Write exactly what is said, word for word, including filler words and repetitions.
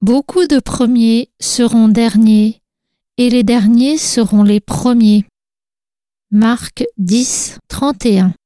Beaucoup de premiers seront derniers, et les derniers seront les premiers. Marc dix, trente et un.